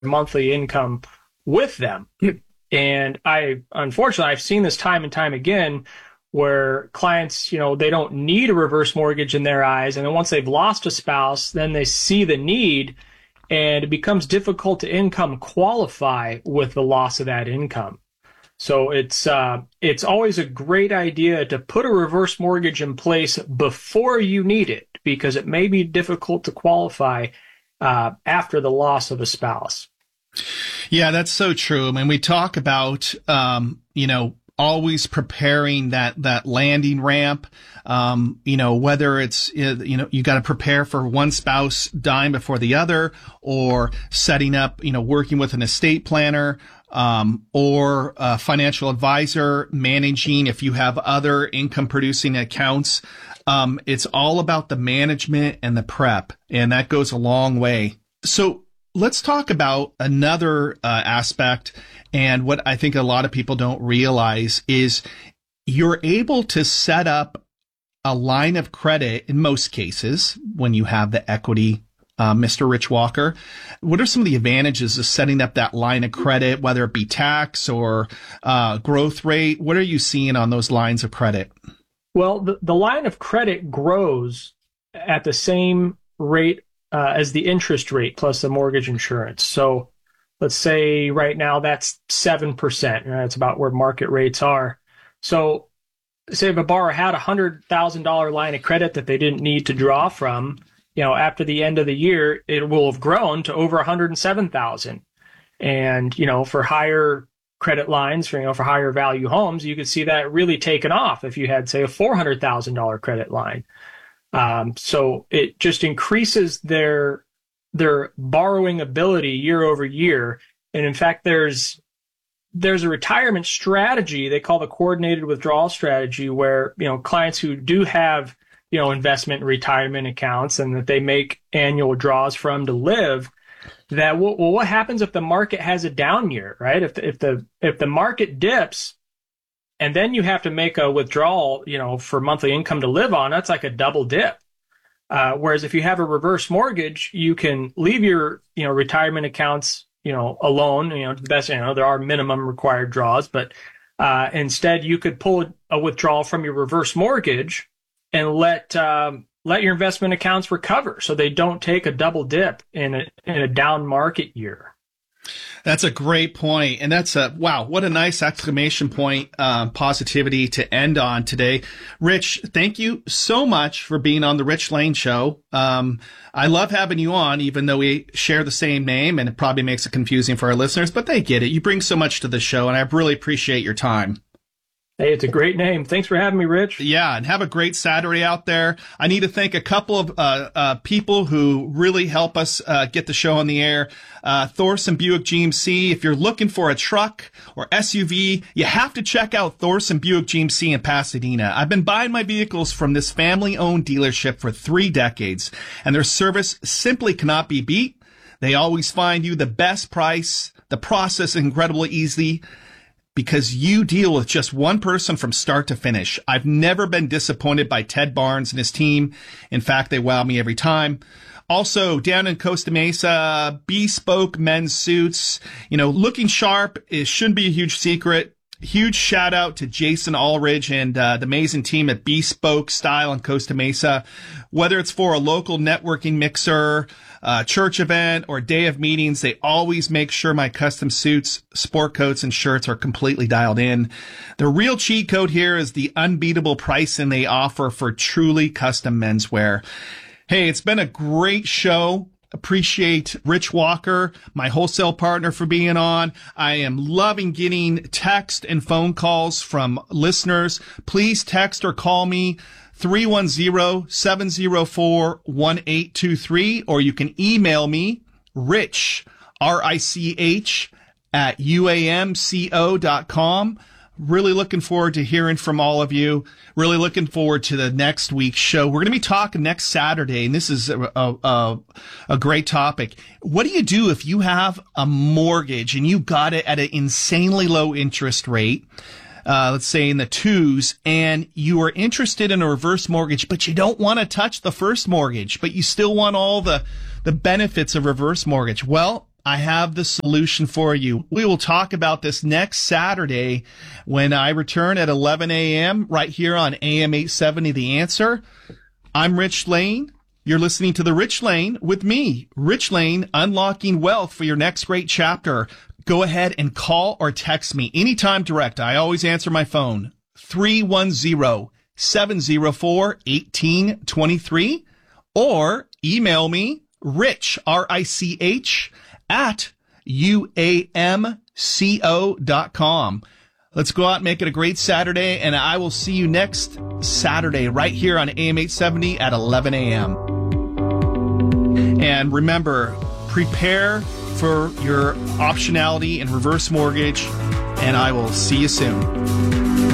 monthly income with them. And unfortunately, I've seen this time and time again where clients, they don't need a reverse mortgage in their eyes. And then once they've lost a spouse, then they see the need, and it becomes difficult to income qualify with the loss of that income. So it's always a great idea to put a reverse mortgage in place before you need it, because it may be difficult to qualify after the loss of a spouse. Yeah, that's so true. I mean, we talk about, always preparing that landing ramp, whether it's, you got to prepare for one spouse dying before the other, or setting up, working with an estate planner, or a financial advisor, managing if you have other income producing accounts. It's all about the management and the prep, and that goes a long way. So let's talk about another aspect, and what I think a lot of people don't realize is you're able to set up a line of credit in most cases when you have the equity, Mr. Rich Walker. What are some of the advantages of setting up that line of credit, whether it be tax or growth rate? What are you seeing on those lines of credit? Well, the line of credit grows at the same rate as the interest rate plus the mortgage insurance. So let's say right now that's 7%. That's about where market rates are. So say if a borrower had a $100,000 line of credit that they didn't need to draw from, after the end of the year, it will have grown to over 107,000. And, for higher credit lines, for higher value homes, you could see that really taken off if you had, say, a $400,000 credit line. So it just increases their borrowing ability year over year. And in fact, there's a retirement strategy they call the coordinated withdrawal strategy, where, clients who do have, investment and retirement accounts and that they make annual draws from to live, that what happens if the market has a down year, right? If the market dips, and then you have to make a withdrawal, for monthly income to live on, that's like a double dip. Whereas if you have a reverse mortgage, you can leave your, retirement accounts, alone. The best, there are minimum required draws, but instead you could pull a withdrawal from your reverse mortgage and let your investment accounts recover, so they don't take a double dip in a down market year. That's a great point. And that's wow, what a nice exclamation point, positivity to end on today. Rich, thank you so much for being on the Rich Lane Show. I love having you on, even though we share the same name, and it probably makes it confusing for our listeners, but they get it. You bring so much to the show, and I really appreciate your time. Hey, it's a great name. Thanks for having me, Rich. Yeah, and have a great Saturday out there. I need to thank a couple of people who really help us get the show on the air. Thorson Buick GMC. If you're looking for a truck or SUV, you have to check out Thorson Buick GMC in Pasadena. I've been buying my vehicles from this family-owned dealership for 3 decades, and their service simply cannot be beat. They always find you the best price. The process is incredibly easy, because you deal with just one person from start to finish. I've never been disappointed by Ted Barnes and his team. In fact, they wow me every time. Also, down in Costa Mesa, Bespoke men's suits. Looking sharp, it shouldn't be a huge secret. Huge shout out to Jason Allridge and the amazing team at Bespoke Style in Costa Mesa. Whether it's for a local networking mixer, church event, or day of meetings, they always make sure my custom suits, sport coats, and shirts are completely dialed in. The real cheat code here is the unbeatable pricing they offer for truly custom menswear. Hey, it's been a great show. Appreciate Rich Walker, my wholesale partner, for being on. I am loving getting text and phone calls from listeners. Please text or call me 310-704-1823, or you can email me, Rich, R-I-C-H, at uamco.com. Really looking forward to hearing from all of you. Really looking forward to the next week's show. We're going to be talking next Saturday, and this is a great topic. What do you do if you have a mortgage and you got it at an insanely low interest rate? Let's say in the 2s, and you are interested in a reverse mortgage, but you don't want to touch the first mortgage, but you still want all the benefits of reverse mortgage. Well, I have the solution for you. We will talk about this next Saturday when I return at 11 a.m. right here on AM 870 The Answer. I'm Rich Lane. You're listening to The Rich Lane with me, Rich Lane, unlocking wealth for your next great chapter. Go ahead and call or text me anytime direct. I always answer my phone, 310-704-1823, or email me, Rich, R-I-C-H, at UAMCO.com. Let's go out and make it a great Saturday, and I will see you next Saturday right here on AM 870 at 11 a.m. And remember, prepare for your optionality and reverse mortgage, and I will see you soon.